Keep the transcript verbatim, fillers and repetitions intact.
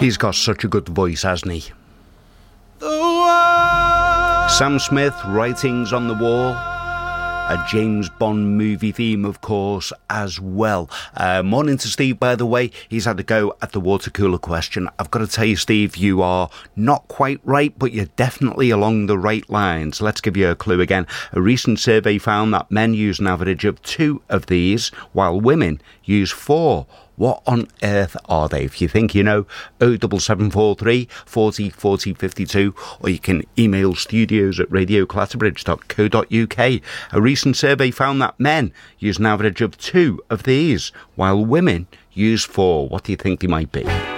He's got such a good voice, hasn't he? Sam Smith, Writings on the Wall. A James Bond movie theme, of course, as well. Uh, morning to Steve, by the way. He's had a go at the water cooler question. I've got to tell you, Steve, you are not quite right, but you're definitely along the right lines. Let's give you a clue again. A recent survey found that men use an average of two of these, while women use four. What on earth are they? If you think you know, oh seven seven four three, four oh four oh five two, or you can email studios at radio clatterbridge dot co dot uk. A recent survey found that men use an average of two of these, while women use four. What do you think they might be?